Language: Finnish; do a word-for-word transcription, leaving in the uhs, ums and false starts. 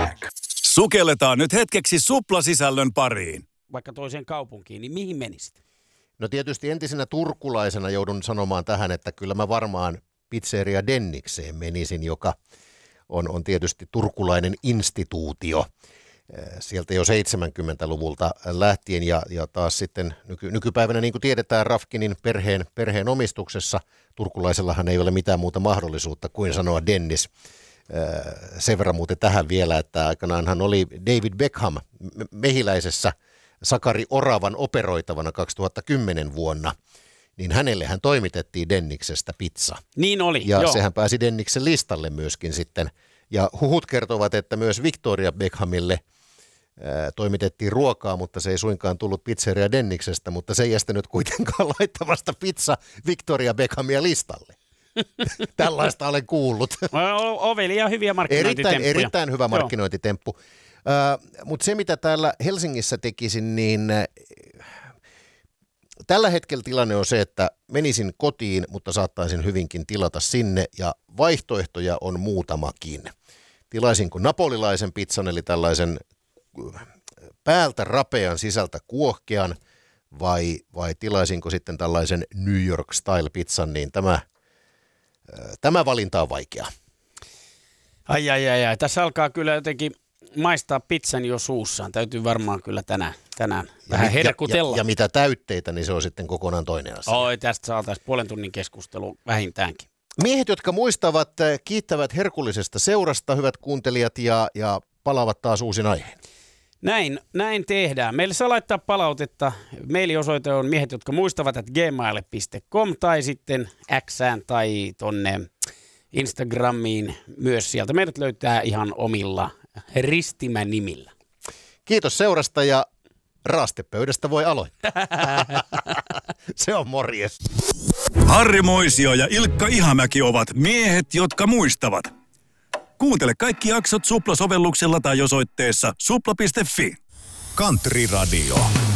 Snack. Sukelletaan nyt hetkeksi suplasisällön pariin. Vaikka toiseen kaupunkiin, niin mihin menisit? No tietysti entisenä turkulaisena joudun sanomaan tähän, että kyllä mä varmaan Pizzeria Dennikseen menisin, joka on, on tietysti turkulainen instituutio sieltä jo seitsemänkymmentäluvulta lähtien ja, ja taas sitten nyky, nykypäivänä, niin kuin tiedetään, Rafkinin perheen, perheen omistuksessa turkulaisellahan ei ole mitään muuta mahdollisuutta kuin sanoa Dennis. Sen verran muuten tähän vielä, että aikanaanhan oli David Beckham Mehiläisessä Sakari Oravan operoitavana kaksituhattakymmenen vuonna, niin hänellehän toimitettiin Denniksestä pizza. Niin oli, Ja joo. sehän pääsi Denniksen listalle myöskin sitten. Ja huhut kertovat, että myös Victoria Beckhamille ää, toimitettiin ruokaa, mutta se ei suinkaan tullut Pizzeria Denniksestä, mutta se ei estänyt kuitenkaan laittamasta pizza Victoria Beckhamia listalle. Tällaista olen kuullut. Ovelia hyviä markkinointitemppuja. Erittäin, erittäin hyvä markkinointitemppu. Uh, mutta se, mitä täällä Helsingissä tekisin, niin uh, tällä hetkellä tilanne on se, että menisin kotiin, mutta saattaisin hyvinkin tilata sinne, ja vaihtoehtoja on muutamakin. Tilaisinko napolilaisen pizzan, eli tällaisen uh, päältä rapean, sisältä kuohkean, vai, vai tilaisinko sitten tällaisen New York style pizzan, niin tämä, uh, tämä valinta on vaikea. Ai, ai, ai, ai. Tässä alkaa kyllä jotenkin maistaa pizzan jo suussaan. Täytyy varmaan kyllä tänään, tänään vähän herkutella. Ja, ja, ja mitä täytteitä, niin se on sitten kokonaan toinen asia. Oi, tästä saataisiin puolen tunnin keskustelu vähintäänkin. Miehet, jotka muistavat, kiittävät herkullisesta seurasta, hyvät kuuntelijat, ja, ja palaavat taas uusin aiheen. Näin, näin tehdään. Meille saa laittaa palautetta. Mailiosoite on miehet, jotka muistavat, että gmail piste com tai sitten Xään tai tonne Instagramiin myös sieltä. Meidät löytää ihan omilla ristimänimillä. Kiitos seurasta ja raastepöydästä voi aloittaa. Se on morjes. Harri Moisio ja Ilkka Ihamäki ovat miehet, jotka muistavat. Kuuntele kaikki jaksot Supla-sovelluksella tai osoitteessa supla piste fi. Country Radio.